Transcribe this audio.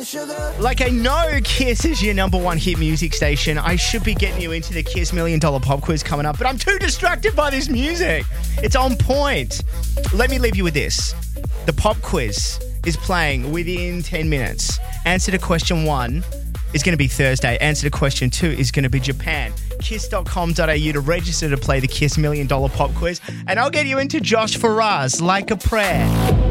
Like I know Kiss is your number one hit music station. I should be getting you into the Kiss $1 Million Pop Quiz coming up, but I'm too distracted by this music. It's on point. Let me leave you with this. The pop quiz is playing within 10 minutes. Answer to question 1 is going to be Thursday. Answer to question 2 is going to be Japan. Kiss.com.au to register to play the Kiss $1 Million Pop Quiz. And I'll get you into Josh Faraz, Like a Prayer.